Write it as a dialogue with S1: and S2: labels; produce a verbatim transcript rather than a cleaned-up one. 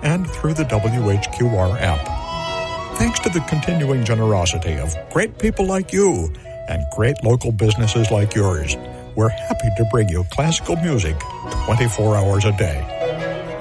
S1: and through the W H Q R app. Thanks to the continuing generosity of great people like you and great local businesses like yours, we're happy to bring you classical music twenty-four hours a day.